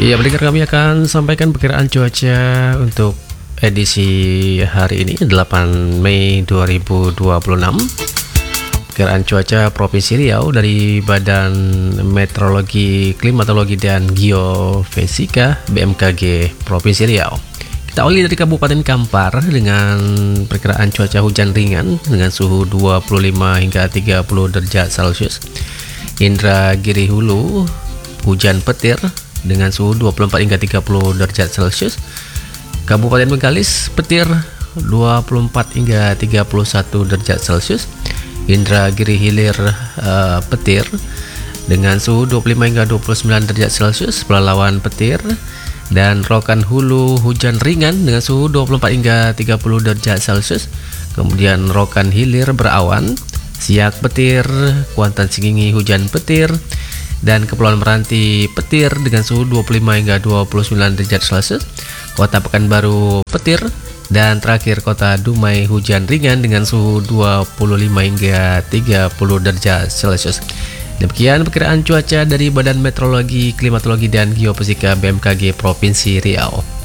Iya, pendengar, kami akan sampaikan perkiraan cuaca untuk edisi hari ini 8 Mei 2026. Perkiraan cuaca Provinsi Riau dari Badan Meteorologi, Klimatologi dan Geofisika BMKG Provinsi Riau. Kita awali dari Kabupaten Kampar dengan perkiraan cuaca hujan ringan dengan suhu 25 hingga 30 derajat Celcius. Indragiri Hulu hujan petir dengan suhu 24 hingga 30 derajat Celcius. Kabupaten Bengkalis petir 24 hingga 31 derajat Celcius. Indragiri Hilir petir dengan suhu 25 hingga 29 derajat Celcius. Pelalawan petir dan Rokan Hulu hujan ringan dengan suhu 24 hingga 30 derajat Celcius. Kemudian Rokan Hilir berawan. Siak petir, Kuantan Singingi hujan petir, dan Kepulauan Meranti petir dengan suhu 25 hingga 29 derajat Celcius. Kota Pekanbaru petir, dan terakhir Kota Dumai hujan ringan dengan suhu 25 hingga 30 derajat Celcius. Demikian perkiraan cuaca dari Badan Meteorologi, Klimatologi dan Geofisika BMKG Provinsi Riau.